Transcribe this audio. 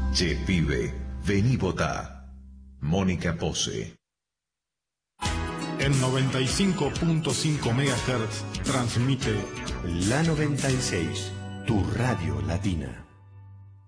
Che pibe, vení votá. Mónica Pose. En 95.5 MHz transmite La 96, tu radio latina.